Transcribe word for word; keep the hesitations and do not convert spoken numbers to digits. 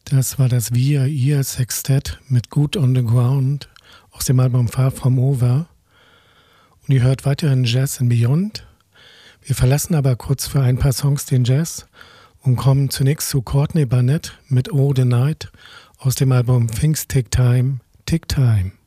Das war das Wir Ihr Sextett mit Good on the Ground aus dem Album Far From Over. Und ihr hört weiterhin Jazz and Beyond. Wir verlassen aber kurz für ein paar Songs den Jazz und kommen zunächst zu Courtney Barnett mit Oh the Night aus dem Album Things Take Time, Tick Time.